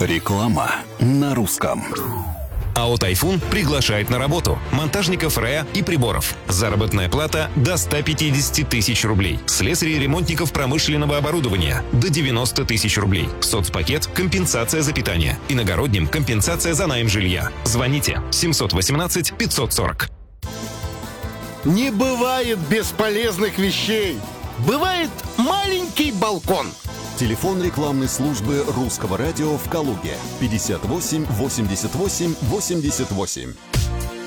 Реклама на русском. АО «Тайфун» приглашает на работу монтажников РЭА и приборов. Заработная плата до 150 тысяч рублей. Слесарей и ремонтников промышленного оборудования до 90 тысяч рублей. Соцпакет – компенсация за питание. Иногородним – компенсация за найм жилья. Звоните 718 540. Не бывает бесполезных вещей. Бывает маленький балкон. Телефон рекламной службы Русского радио в Калуге 58 88 88.